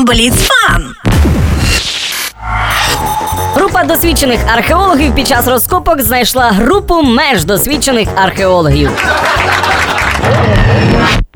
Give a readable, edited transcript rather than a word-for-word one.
Бліцфан! Група досвідчених археологів під час розкопок знайшла групу менш досвідчених археологів.